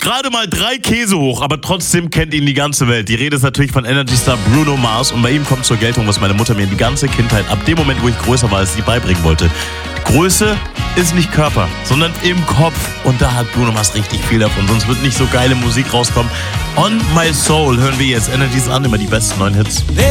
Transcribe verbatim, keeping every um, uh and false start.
gerade mal drei Käse hoch, aber trotzdem kennt ihn die ganze Welt. Die Rede ist natürlich von Energy Star Bruno Mars und bei ihm kommt zur Geltung, was meine Mutter mir die ganze Kindheit, ab dem Moment, wo ich größer war, es sie beibringen wollte. Größe ist nicht Körper, sondern im Kopf. Und da hat Bruno Mars richtig viel davon, sonst wird nicht so geile Musik rauskommen. On My Soul hören wir jetzt Energies an, immer die besten neuen Hits.